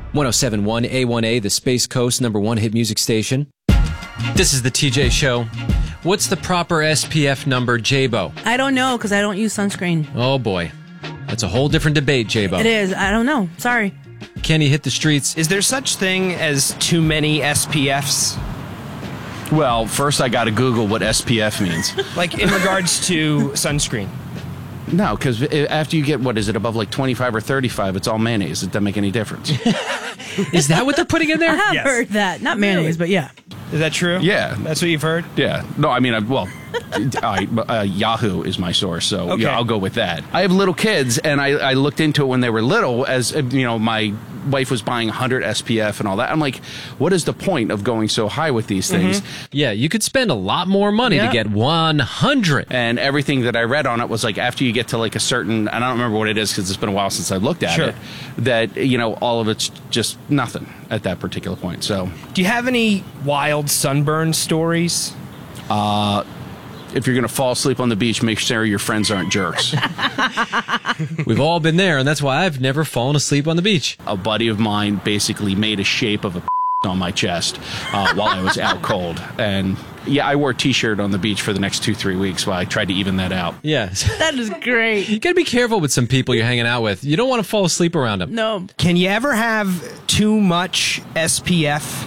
1071 A1A, the Space Coast #1 hit music station. This is the TJ Show. What's the proper SPF number, J-Bo? I don't know because I don't use sunscreen. Oh, boy. That's a whole different debate, J-Bo. It is. I don't know. Sorry. Can you hit the streets? Is there such thing as too many SPFs? Well, first I got to Google what SPF means. Like in regards to sunscreen? No, because after you get, what is it, above like 25 or 35, it's all mayonnaise. It doesn't make any difference. Is that what they're putting in there? I have Yes. heard that. Not mayonnaise, but yeah. Is that true? Yeah. That's what you've heard? Yeah. No, I mean, Yahoo is my source, so Okay. yeah, I'll go with that. I have little kids, and I looked into it when they were little, as, you know, my wife was buying 100 SPF and all that. I'm like, what is the point of going so high with these things? Yeah, you could spend a lot more money to get 100. And everything that I read on it was like, after you get to like a certain, and I don't remember what it is because it's been a while since I looked at it, that, you know, all of it's just nothing at that particular point. So, Do you have any wild sunburn stories? if you're going to fall asleep on the beach, make sure your friends aren't jerks. We've all been there, and that's why I've never fallen asleep on the beach. A buddy of mine basically made a shape of a on my chest while I was out cold. And yeah, I wore a t-shirt on the beach for the next 2-3 weeks while I tried to even that out. Yes. That is great. You got to be careful with some people you're hanging out with. You don't want to fall asleep around them. No. Can you ever have too much SPF?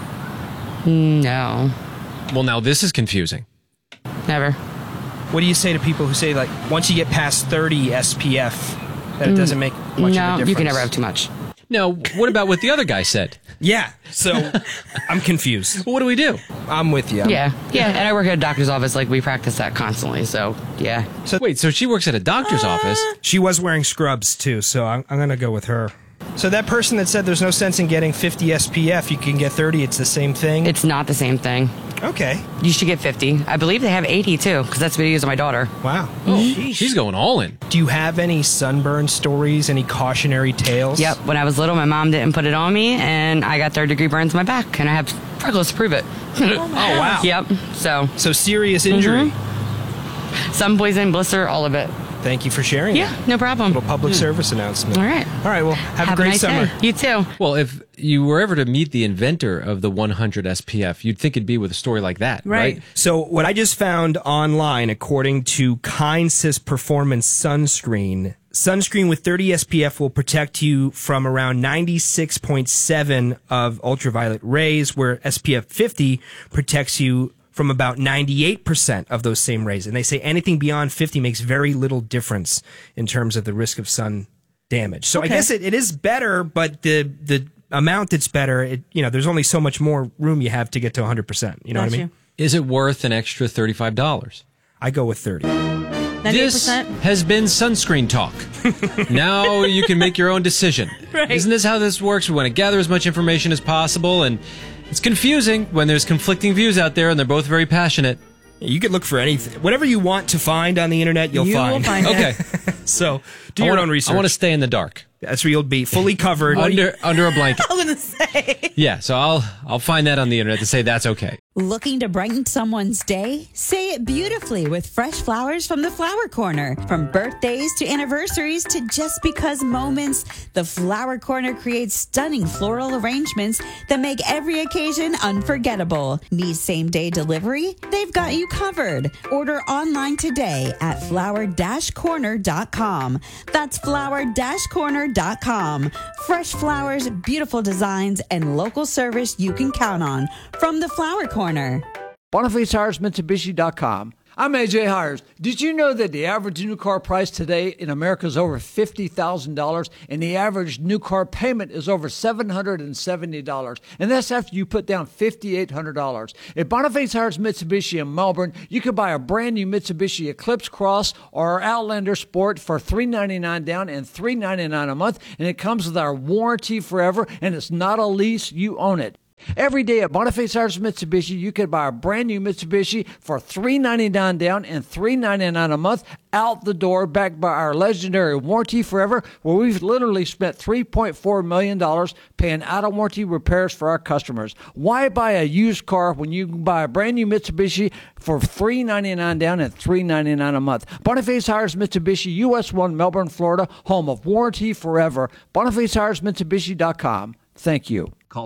No, Well, now this is confusing. never. What do you say to people who say, like, once you get past 30 SPF, that it doesn't make much of a No, difference? you can never have too much. Now, what about what the other guy said? Yeah, so I'm confused. What do we do? I'm with you. Yeah, and I work at a doctor's office. Like, we practice that constantly, so yeah. Wait, so she works at a doctor's office? She was wearing scrubs, too, so I'm going to go with her. So that person that said there's no sense in getting 50 SPF, you can get 30, it's the same thing? It's not the same thing. Okay. You should get 50. I believe they have 80, too, because that's what I use on my daughter. Wow. She's going all in. Do you have any sunburn stories, any cautionary tales? Yep, when I was little, my mom didn't put it on me, and I got third-degree burns on my back, and I have freckles to prove it. Oh, wow. Yep, so So serious injury. sun poison, blister, all of it. Thank you for sharing Yeah, it. no problem. Little public service announcement. All right. All right, well, have a great nice summer. day. You too. Well, if you were ever to meet the inventor of the 100 SPF, you'd think it'd be with a story like that, right? So what I just found online, according to KindSys Performance Sunscreen with 30 SPF will protect you from around 96.7 of ultraviolet rays, where SPF 50 protects you from about 98% of those same rays. And they say anything beyond 50 makes very little difference in terms of the risk of sun damage. So I guess it is better, but the amount that's better, there's only so much more room you have to get to 100%. You know what I mean? Is it worth an extra $35? I go with 30. 98%? This has been Sunscreen Talk. Now you can make your own decision. Right. Isn't this how this works? We want to gather as much information as possible, and it's confusing when there's conflicting views out there and they're both very passionate. You could look for anything. Whatever you want to find on the internet, you'll You will find. find it. Okay. So do your own research. I want to stay in the dark. That's where you'll be fully covered. Under a blanket. I was going to say. Yeah, so I'll find that on the internet to say that's okay. Looking to brighten someone's day? Say it beautifully with fresh flowers from the Flower Corner. From birthdays to anniversaries to just because moments, the Flower Corner creates stunning floral arrangements that make every occasion unforgettable. Need same-day delivery? They've got you covered. Order online today at flower-corner.com. That's flower-corner.com. Fresh flowers, beautiful designs, and local service you can count on from the Flower Corner. BonifaceHiresMitsubishi.com. I'm AJ Hires. Did you know that the average new car price today in America is over $50,000 and the average new car payment is over $770? And that's after you put down $5,800. At Boniface Hires Mitsubishi in Melbourne, you can buy a brand new Mitsubishi Eclipse Cross or our Outlander Sport for $399 down and $399 a month. And it comes with our warranty forever, and it's not a lease. You own it. Every day at Boniface Hires Mitsubishi, you can buy a brand new Mitsubishi for $399 down and $399 a month out the door, backed by our legendary warranty forever, where we've literally spent $3.4 million paying out-of-warranty repairs for our customers. Why buy a used car when you can buy a brand new Mitsubishi for $399 down and $399 a month? Boniface Hires Mitsubishi, US 1, Melbourne, Florida, home of warranty forever. BonifaceHiresMitsubishi.com. Thank you. Call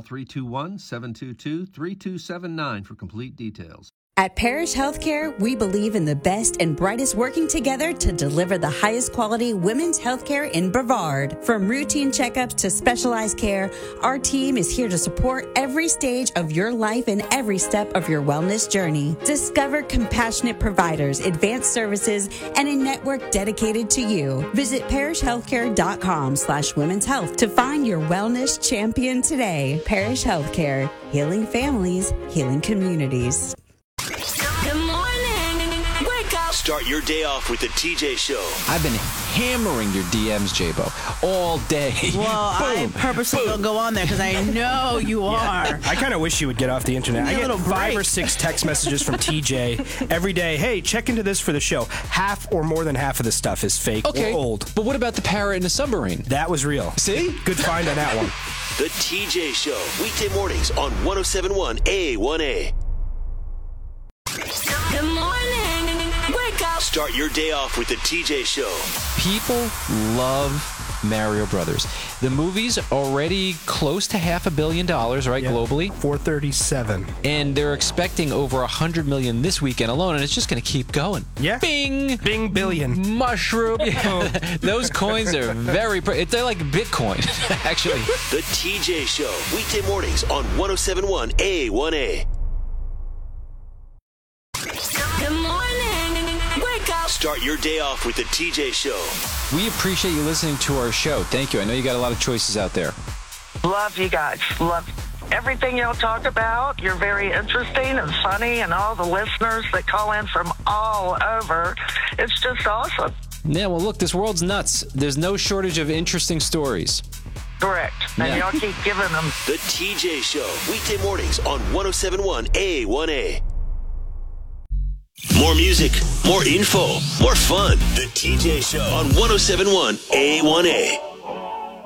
321-722-3279 for complete details. At Parish Healthcare, we believe in the best and brightest working together to deliver the highest quality women's healthcare in Brevard. From routine checkups to specialized care, our team is here to support every stage of your life and every step of your wellness journey. Discover compassionate providers, advanced services, and a network dedicated to you. Visit parishhealthcare.com/women's health to find your wellness champion today. Parish Healthcare, healing families, healing communities. Good morning. Wake up. Start your day off with the TJ Show. I've been hammering your DMs, J-Bo, all day. Well, I purposely don't go on there because I know you are. I kind of wish you would get off the internet. I get 5 or 6 text messages from TJ every day. Hey, check into this for the show. Half or more than half of the stuff is fake or old. But what about the parrot in the submarine? That was real. See? Good find on that one. The TJ Show, weekday mornings on 107.1 A1A. Good morning. Wake up. Start your day off with the TJ Show. People love Mario Brothers. The movie's already close to $500 million, right, globally? 437. And they're expecting over 100 million this weekend alone, and it's just going to keep going. Yeah. Bing! Bing billion. Mushroom. Yeah. Those coins are they're like Bitcoin, actually. The TJ Show, weekday mornings on 107.1 A1A. Good morning. Wake up. Start your day off with the TJ Show. We appreciate you listening to our show. Thank you. I know you got a lot of choices out there. Love you guys. Love everything y'all talk about. You're very interesting and funny, and all the listeners that call in from all over. It's just awesome. Yeah, well, look, this world's nuts. There's no shortage of interesting stories. Correct. And y'all keep giving them. The TJ Show, weekday mornings on 107.1 A1A. More music, more info, more fun. The TJ Show on 107.1 A1A.